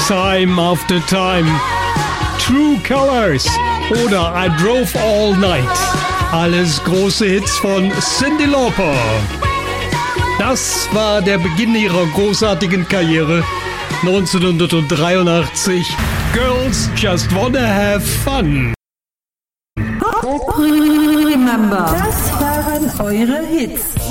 Time After Time, True Colors oder I Drove All Night. Alles große Hits von Cyndi Lauper. Das war der Beginn ihrer großartigen Karriere. 1983. Girls Just Wanna Have Fun. Remember, das waren eure Hits.